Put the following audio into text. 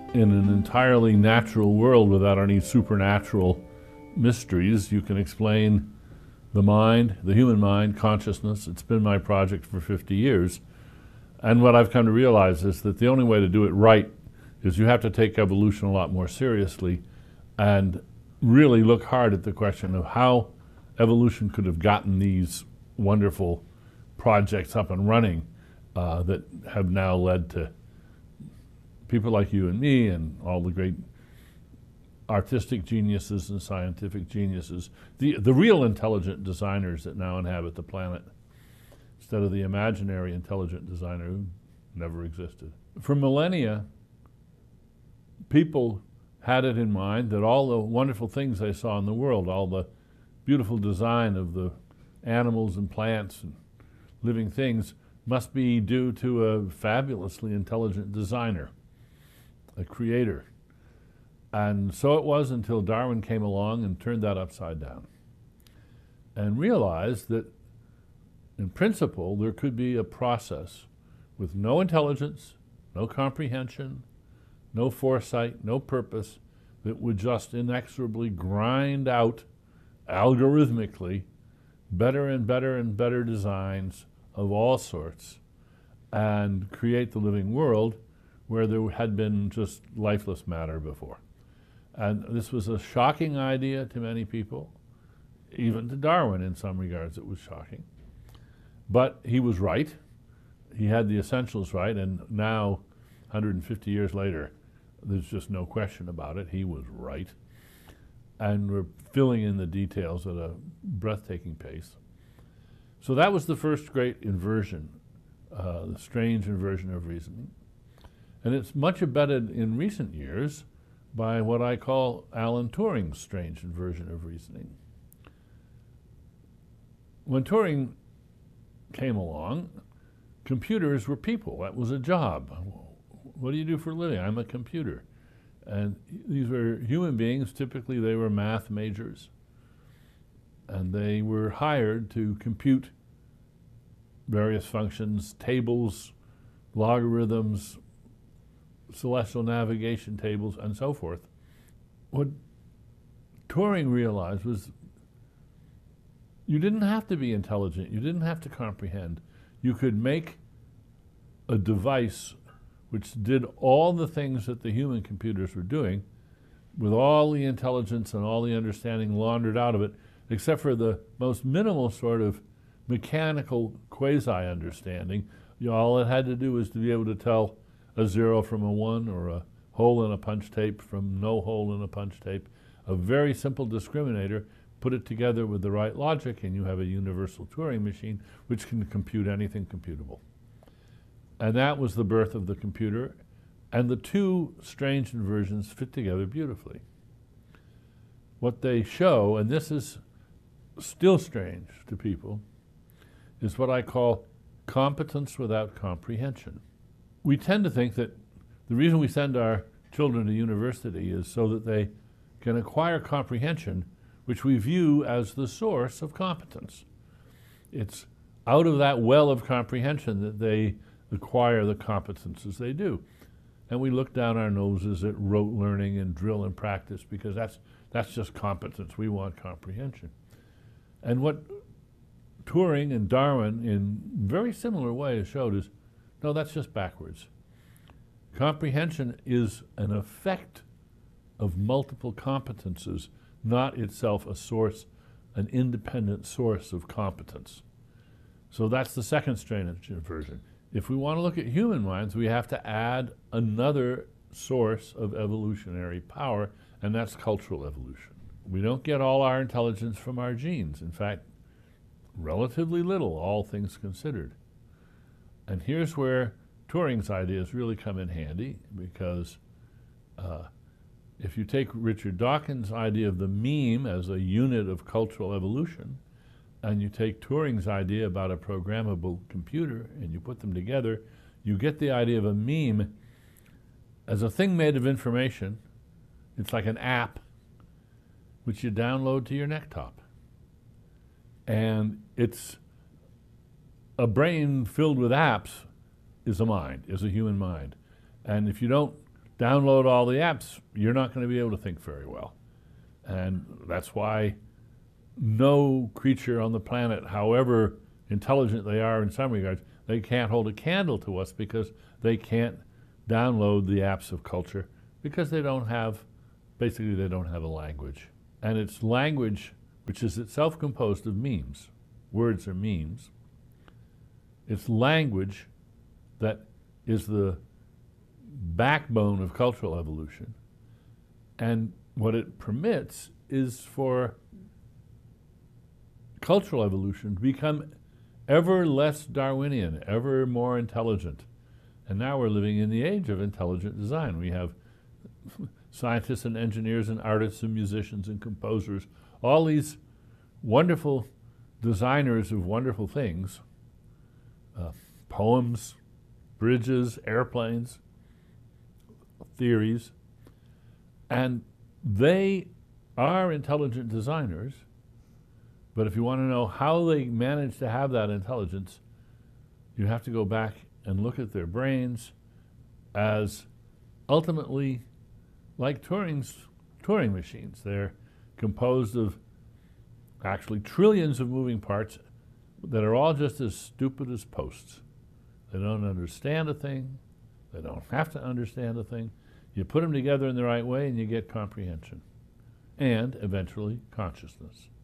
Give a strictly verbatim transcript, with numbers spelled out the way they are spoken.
in an entirely natural world without any supernatural mysteries. You can explain the mind, the human mind, consciousness. It's been my project for fifty years. And what I've come to realize is that the only way to do it right is you have to take evolution a lot more seriously and really look hard at the question of how evolution could have gotten these wonderful projects up and running uh, that have now led to people like you and me and all the great artistic geniuses and scientific geniuses, the, the real intelligent designers that now inhabit the planet, instead of the imaginary intelligent designer who never existed. For millennia, people had it in mind that all the wonderful things they saw in the world, all the beautiful design of the animals and plants and living things, must be due to a fabulously intelligent designer, a creator. And so it was until Darwin came along and turned that upside down and realized that in principle there could be a process with no intelligence, no comprehension, no foresight, no purpose, that would just inexorably grind out algorithmically better and better and better designs of all sorts and create the living world where there had been just lifeless matter before. And this was a shocking idea to many people, even to Darwin in some regards it was shocking. But he was right. He had the essentials right, and now, one hundred fifty years later, there's just no question about it. He was right. And we're filling in the details at a breathtaking pace. So that was the first great inversion, uh, the strange inversion of reasoning. And it's much abetted in recent years by what I call Alan Turing's strange inversion of reasoning. When Turing came along, computers were people. That was a job. What do you do for a living? I'm a computer. And these were human beings. Typically they were math majors. And they were hired to compute various functions, tables, logarithms, celestial navigation tables, and so forth. What Turing realized was you didn't have to be intelligent, you didn't have to comprehend. You could make a device which did all the things that the human computers were doing with all the intelligence and all the understanding laundered out of it, except for the most minimal sort of mechanical quasi-understanding. You know, all it had to do was to be able to tell a zero from a one, or a hole in a punch tape from no hole in a punch tape. A very simple discriminator, put it together with the right logic, and you have a universal Turing machine which can compute anything computable. And that was the birth of the computer, and the two strange inversions fit together beautifully. What they show, and this is still strange to people, is what I call competence without comprehension. We tend to think that the reason we send our children to university is so that they can acquire comprehension, which we view as the source of competence. It's out of that well of comprehension that they acquire the competences they do. And we look down our noses at rote learning and drill and practice because that's, that's just competence. We want comprehension. And what Turing and Darwin in very similar ways showed is, no, that's just backwards. Comprehension is an effect of multiple competences, not itself a source, an independent source of competence. So that's the second strange inversion. If we want to look at human minds, we have to add another source of evolutionary power, and that's cultural evolution. We don't get all our intelligence from our genes. In fact, relatively little, all things considered. And here's where Turing's ideas really come in handy, because uh, if you take Richard Dawkins' idea of the meme as a unit of cultural evolution, and you take Turing's idea about a programmable computer and you put them together, you get the idea of a meme as a thing made of information. It's like an app which you download to your necktop. And it's a brain filled with apps is a mind, is a human mind. And if you don't download all the apps, you're not going to be able to think very well. And that's why no creature on the planet, however intelligent they are in some regards, they can't hold a candle to us because they can't download the apps of culture because they don't have, basically they don't have a language. And it's language which is itself composed of memes. Words are memes. It's language that is the backbone of cultural evolution. And what it permits is for cultural evolution to become ever less Darwinian, ever more intelligent. And now we're living in the age of intelligent design. We have scientists and engineers and artists and musicians and composers, all these wonderful designers of wonderful things, uh, poems, bridges, airplanes, theories, and they are intelligent designers, but if you want to know how they manage to have that intelligence, you have to go back and look at their brains as ultimately like Turing's Turing machines. They're composed of actually trillions of moving parts that are all just as stupid as posts. They don't understand a thing. They don't have to understand a thing. You put them together in the right way and you get comprehension and eventually consciousness.